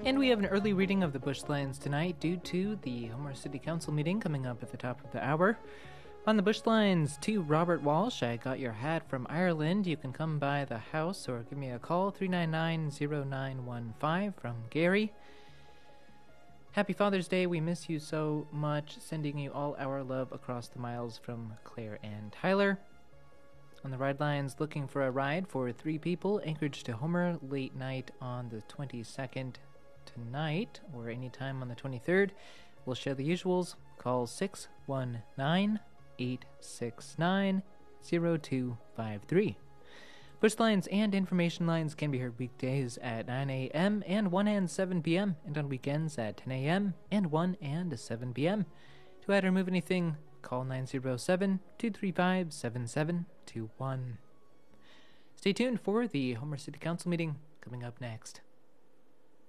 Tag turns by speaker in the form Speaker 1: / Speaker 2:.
Speaker 1: And we have an early reading of the Bush Lines tonight due to the Homer City Council meeting coming up at the top of the hour. On the Bush Lines, to Robert Walsh, I got your hat from Ireland. You can come by the house or give me a call, 399-0915 from Gary. Happy Father's Day. We miss you so much. Sending you all our love across the miles from Claire and Tyler. On the ride lines, looking for a ride for 3 people, Anchorage to Homer, late night on the 22nd tonight, or anytime on the 23rd. We'll share the usuals. Call 619-869-0253. Bush Lines and information lines can be heard weekdays at 9 a.m. and 1 and 7 p.m. and on weekends at 10 a.m. and 1 and 7 p.m. To add or move anything, call 907-235-7721. Stay tuned for the Homer City Council meeting coming up next.